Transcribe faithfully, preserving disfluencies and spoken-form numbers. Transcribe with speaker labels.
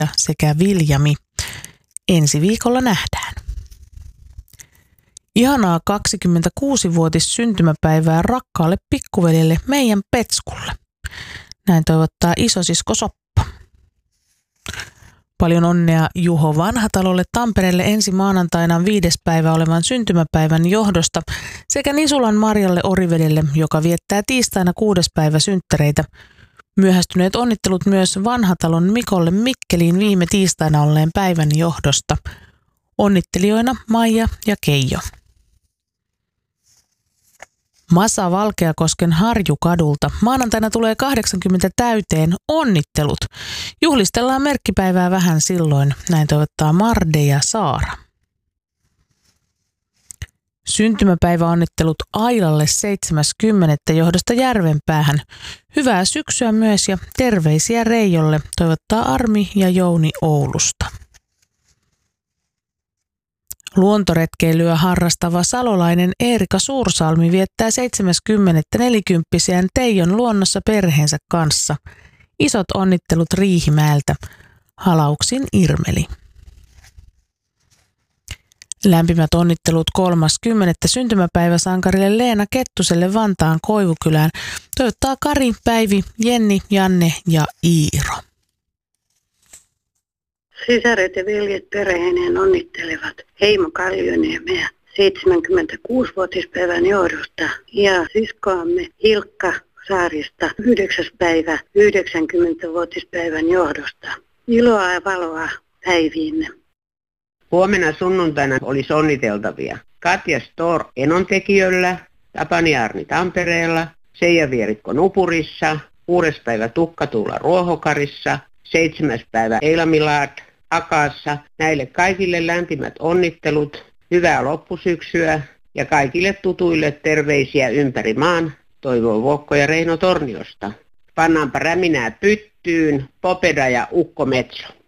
Speaker 1: sekä Viljami. Ensi viikolla nähdään. Ihanaa kaksikymmentäkuusivuotis syntymäpäivää rakkaalle pikkuveljelle meidän Petskulle. Näin toivottaa isosisko Soppa. Paljon onnea Juho Vanhatalolle Tampereelle ensi maanantaina viides päivä olevan syntymäpäivän johdosta sekä Nisulan Marjalle Orivedelle, joka viettää tiistaina kuudes päivä synttäreitä. Myöhästyneet onnittelut myös Vanhatalon Mikolle Mikkeliin viime tiistaina olleen päivän johdosta. Onnittelijoina Maija ja Keijo. Masa Valkeakosken Harjukadulta. Maanantaina tulee kahdeksankymmentä täyteen. Onnittelut. Juhlistellaan merkkipäivää vähän silloin. Näin toivottaa Marde ja Saara. Syntymäpäiväonnittelut Ailalle seitsemäs kymmenettä johdosta Järvenpäähän. Hyvää syksyä myös ja terveisiä Reijolle, toivottaa Armi ja Jouni Oulusta. Luontoretkeilyä harrastava salolainen Eerika Suursalmi viettää seitsemäs kymmenettä nelikymppisiään Teijon luonnossa perheensä kanssa. Isot onnittelut Riihimäeltä. Halauksin Irmeli. Lämpimät onnittelut kolmas kymmenettä syntymäpäiväsankarille Leena Kettuselle Vantaan Koivukylään. Toivottaa Kari, Päivi, Jenni, Janne ja Iiro.
Speaker 2: Sisaret ja veljet perheineen onnittelevat Heimo Kaljoniemeä seitsemänkymmentäkuusivuotispäivän johdosta ja siskoamme Hilkka Saarista yhdeksäs päivä yhdeksänkymmentävuotispäivän johdosta. Iloa ja valoa päiviinne.
Speaker 3: Huomenna sunnuntaina olisi onniteltavia Katja Stor Enontekijöllä, Tapani Arni Tampereella, Seija Vierikko Nupurissa, kuudes päivä Tukkatuula Ruohokarissa, seitsemäs päivä Eila Milard Akaassa. Näille kaikille lämpimät onnittelut, hyvää loppusyksyä ja kaikille tutuille terveisiä ympäri maan. Toivoo Vuokko ja Reino Torniosta. Pannaanpa räminää pyttyyn, Popeda ja Ukko Metso.